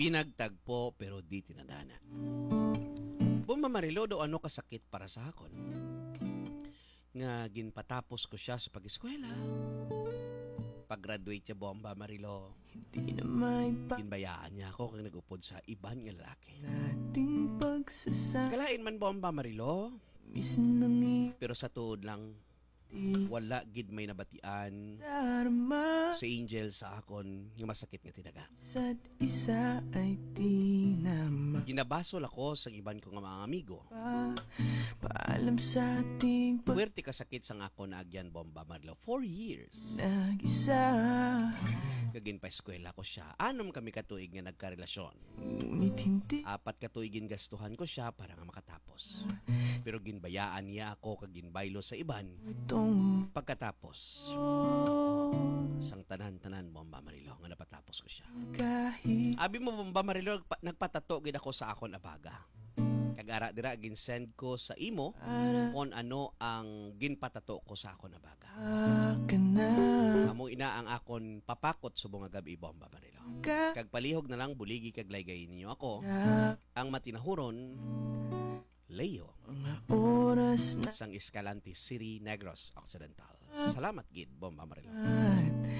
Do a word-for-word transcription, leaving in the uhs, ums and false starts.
Pinagtagpo pero di tinadana. Bomba Marilo, do ano kasakit para sa akon? Nga ginpatapos ko siya sa pag-eskwela. Pag-graduate siya, Bomba Marilo, Di na may ginbayaan niya ako kung nag-upod sa iban nga lalaki. pagdating pagsasama. Kalain man, Bomba Marilo, Miss nang pero sa tuod lang, hindi wala gid may nabatian darama. sa angel sa akon nga masakit nga tinaga. Isa't isa ay di na Ginabasol ako sa iban ko nga mga amigo. mapa. Paalam sa ating Puwerte kasakit sa ako na agyan, Bomba Marilo. Four years. pag-isa. Kagin pa eskwela ko siya. Anom kami katuig nga nagkarelasyon. Ngunit hindi Apat katuigin gastuhan ko siya para nga makatapos. Pero ginbayaan niya ako kag ginbaylo sa iban. itong Pagkatapos, oh, sang tanan-tanan, Bomba Marilo, nga napatapos ko siya. kahit Abi mo, Bomba Marilo, nagpa- nagpatato gid ako sa akon abaga. Kagara dira ginsend ko sa imo para kung ano ang ginpatato ko sa akon abaga. ka na. Amo ina ang akon papakot subong nga gabi, Bomba Marilo. Ka Kag palihog na lang buligi kag laygay ninyo ako. Ang matinahuron, Leo, mga oras na sang Escalante City, Negros Occidental. Salamat gid, Bomba Marilo. at